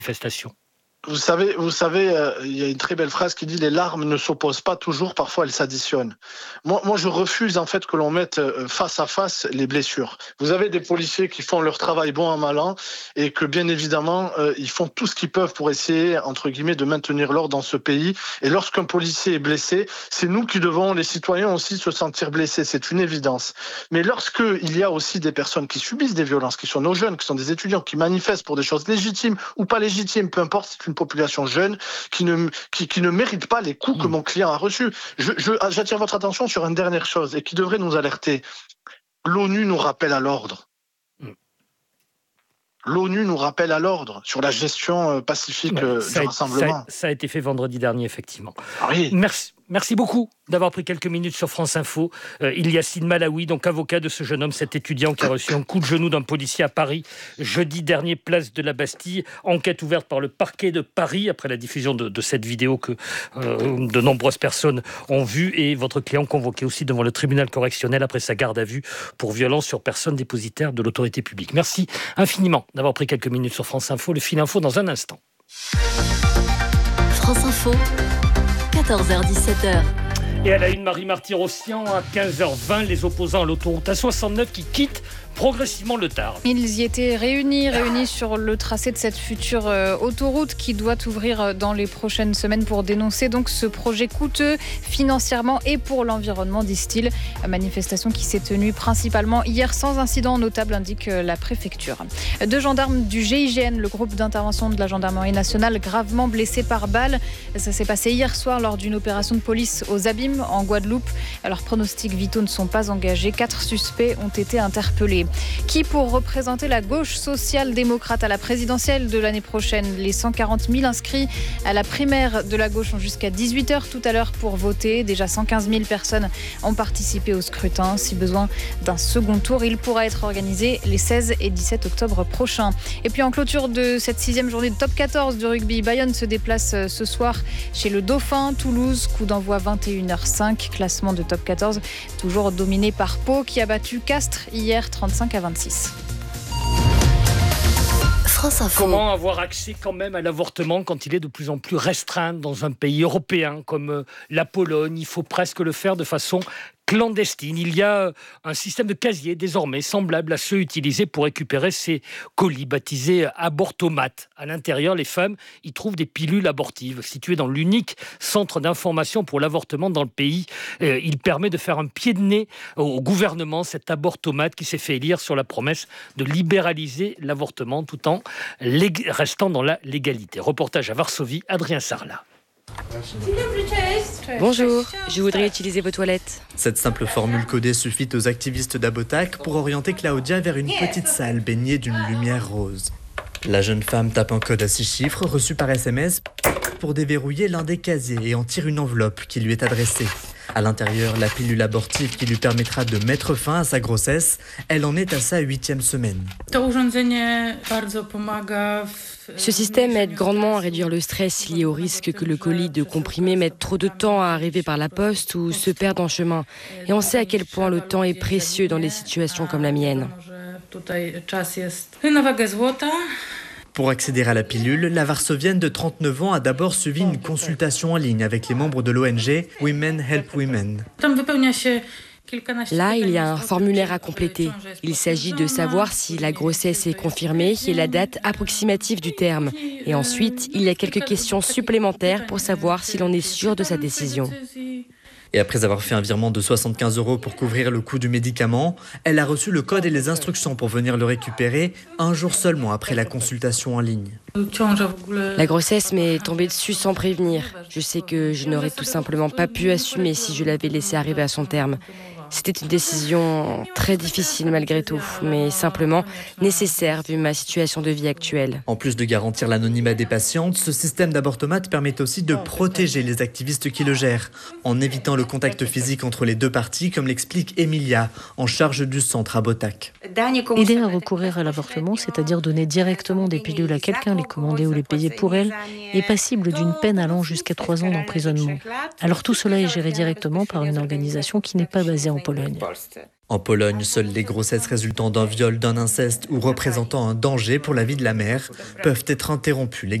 manifestations. Vous savez, il y a une très belle phrase qui dit « Les larmes ne s'opposent pas toujours, parfois elles s'additionnent ». Moi, je refuse en fait que l'on mette face à face les blessures. Vous avez des policiers qui font leur travail bon an mal an et que bien évidemment, ils font tout ce qu'ils peuvent pour essayer, entre guillemets, de maintenir l'ordre dans ce pays. Et lorsqu'un policier est blessé, c'est nous qui devons, les citoyens aussi, se sentir blessés. C'est une évidence. Mais lorsqu'il y a aussi des personnes qui subissent des violences, qui sont nos jeunes, qui sont des étudiants, qui manifestent pour des choses légitimes ou pas légitimes, peu importe, c'est une population jeune qui ne mérite pas les coups que mon client a reçus. J'attire votre attention sur une dernière chose et qui devrait nous alerter. L'ONU nous rappelle à l'ordre. L'ONU nous rappelle à l'ordre sur la gestion pacifique du rassemblement. Ça a été fait vendredi dernier, effectivement. Oui. Merci beaucoup d'avoir pris quelques minutes sur France Info. Ilyacine Malaoui, donc avocat de ce jeune homme, cet étudiant qui a reçu un coup de genou d'un policier à Paris jeudi dernier, place de la Bastille. Enquête ouverte par le parquet de Paris après la diffusion de cette vidéo que de nombreuses personnes ont vue, et votre client convoqué aussi devant le tribunal correctionnel après sa garde à vue pour violence sur personne dépositaire de l'autorité publique. Merci infiniment d'avoir pris quelques minutes sur France Info. Le fil info dans un instant. France Info, 14h-17h. Et à la une, Marie Marty-Rossian, à 15h20, les opposants à l'autoroute A69 qui quittent progressivement le Tarn. Ils y étaient réunis sur le tracé de cette future autoroute qui doit ouvrir dans les prochaines semaines pour dénoncer donc ce projet coûteux financièrement et pour l'environnement, disent-ils. Manifestation qui s'est tenue principalement hier sans incident notable, indique la préfecture. 2 gendarmes du GIGN, le groupe d'intervention de la gendarmerie nationale, gravement blessés par balle. Ça s'est passé hier soir lors d'une opération de police aux Abîmes en Guadeloupe. Leurs pronostics vitaux ne sont pas engagés. 4 suspects ont été interpellés. Qui pour représenter la gauche social-démocrate à la présidentielle de l'année prochaine. Les 140 000 inscrits à la primaire de la gauche ont jusqu'à 18h tout à l'heure pour voter. Déjà 115 000 personnes ont participé au scrutin. Si besoin d'un second tour, il pourra être organisé les 16 et 17 octobre prochains. Et puis en clôture de cette 6e journée de top 14 de rugby, Bayonne se déplace ce soir chez le Dauphin. Toulouse, coup d'envoi 21h05, classement de top 14, toujours dominé par Pau qui a battu Castres hier 35-26. France Info. Comment avoir accès quand même à l'avortement quand il est de plus en plus restreint dans un pays européen comme la Pologne? Il faut presque le faire de façon clandestine. Il y a un système de casier désormais semblable à ceux utilisés pour récupérer ces colis baptisés abortomates. À l'intérieur, les femmes y trouvent des pilules abortives. Situé dans l'unique centre d'information pour l'avortement dans le pays, il permet de faire un pied de nez au gouvernement, cet abortomate qui s'est fait élire sur la promesse de libéraliser l'avortement tout en restant dans la légalité. Reportage à Varsovie, Adrien Sarlat. Bonjour, je voudrais utiliser vos toilettes. Cette simple formule codée suffit aux activistes d'Abotac pour orienter Claudia vers une petite salle baignée d'une lumière rose. La jeune femme tape un code à 6 chiffres reçu par SMS pour déverrouiller l'un des casiers et en tire une enveloppe qui lui est adressée. À l'intérieur, la pilule abortive qui lui permettra de mettre fin à sa grossesse. Elle en est à sa 8e semaine. Ce système aide grandement à réduire le stress lié au risque que le colis de comprimés mette trop de temps à arriver par la poste ou se perde en chemin. Et on sait à quel point le temps est précieux dans des situations comme la mienne. Pour accéder à la pilule, la Varsovienne de 39 ans a d'abord suivi une consultation en ligne avec les membres de l'ONG Women Help Women. Là, il y a un formulaire à compléter. Il s'agit de savoir si la grossesse est confirmée et la date approximative du terme. Et ensuite, il y a quelques questions supplémentaires pour savoir si l'on est sûr de sa décision. Et après avoir fait un virement de 75 € pour couvrir le coût du médicament, elle a reçu le code et les instructions pour venir le récupérer un jour seulement après la consultation en ligne. La grossesse m'est tombée dessus sans prévenir. Je sais que je n'aurais tout simplement pas pu assumer si je l'avais laissé arriver à son terme. C'était une décision très difficile malgré tout, mais simplement nécessaire vu ma situation de vie actuelle. En plus de garantir l'anonymat des patientes, ce système d'abortomate permet aussi de protéger les activistes qui le gèrent, en évitant le contact physique entre les deux parties, comme l'explique Emilia, en charge du centre à Botac. Aider à recourir à l'avortement, c'est-à-dire donner directement des pilules à quelqu'un, les commander ou les payer pour elle, est passible d'une peine allant jusqu'à 3 ans d'emprisonnement. Alors tout cela est géré directement par une organisation qui n'est pas basée en Pologne. En Pologne, seules les grossesses résultant d'un viol, d'un inceste ou représentant un danger pour la vie de la mère peuvent être interrompues légalement.